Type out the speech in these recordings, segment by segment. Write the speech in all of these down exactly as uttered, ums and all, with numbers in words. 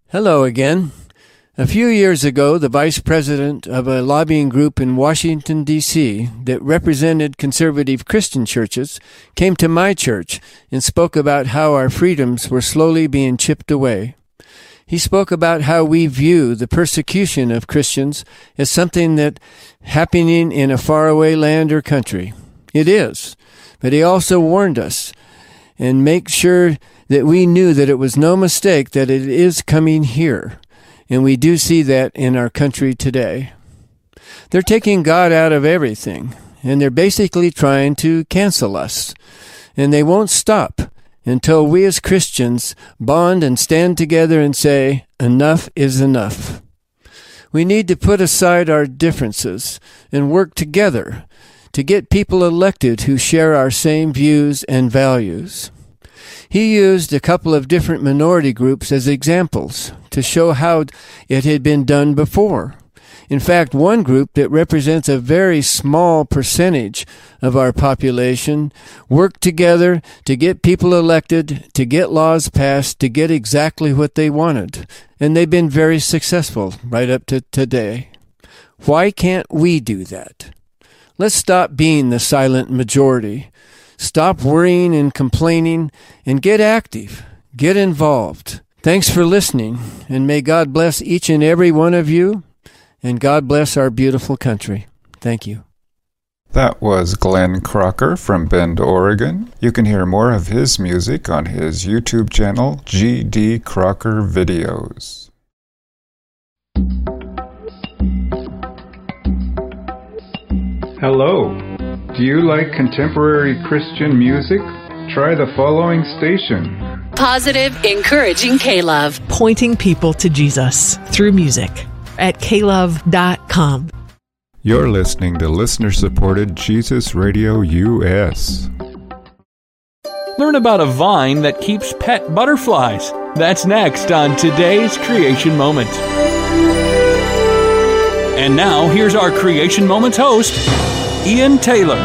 Hello again. A few years ago, the vice president of a lobbying group in Washington, D C that represented conservative Christian churches came to my church and spoke about how our freedoms were slowly being chipped away. He spoke about how we view the persecution of Christians as something that happening in a faraway land or country. It is. But he also warned us and make sure that we knew that it was no mistake that it is coming here. And we do see that in our country today. They're taking God out of everything, and they're basically trying to cancel us. And they won't stop until we as Christians bond and stand together and say, enough is enough. We need to put aside our differences and work together to get people elected who share our same views and values. He used a couple of different minority groups as examples to show how it had been done before. In fact, one group that represents a very small percentage of our population worked together to get people elected, to get laws passed, to get exactly what they wanted. And they've been very successful right up to today. Why can't we do that? Let's stop being the silent majority. Stop worrying and complaining and get active. Get involved. Thanks for listening, and may God bless each and every one of you. And God bless our beautiful country. Thank you. That was Glenn Crocker from Bend, Oregon. You can hear more of his music on his YouTube channel, G D Crocker Videos. Hello. Do you like contemporary Christian music? Try the following station. Positive, encouraging K-Love. Pointing people to Jesus through music. At K love dot com. You're listening to listener-supported Jesus Radio U S. Learn about a vine that keeps pet butterflies. That's next on today's Creation Moment. And now, here's our Creation Moments host, Ian Taylor.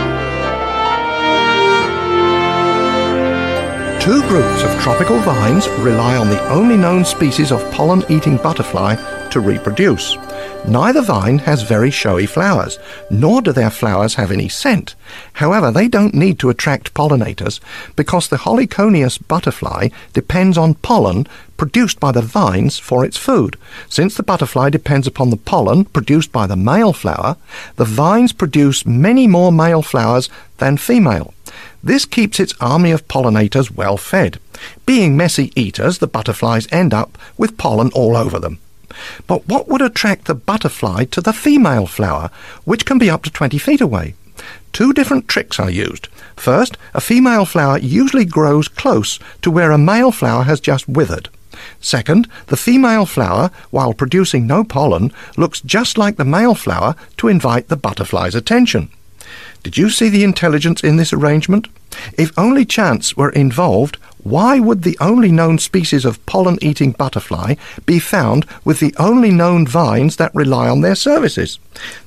Two groups of tropical vines rely on the only known species of pollen-eating butterfly to reproduce. Neither vine has very showy flowers, nor do their flowers have any scent. However, they don't need to attract pollinators because the Heliconius butterfly depends on pollen produced by the vines for its food. Since the butterfly depends upon the pollen produced by the male flower, the vines produce many more male flowers than female. This keeps its army of pollinators well fed. Being messy eaters, the butterflies end up with pollen all over them. But what would attract the butterfly to the female flower, which can be up to twenty feet away? Two different tricks are used. First, a female flower usually grows close to where a male flower has just withered. Second, the female flower, while producing no pollen, looks just like the male flower to invite the butterfly's attention. Did you see the intelligence in this arrangement? If only chance were involved, why would the only known species of pollen-eating butterfly be found with the only known vines that rely on their services?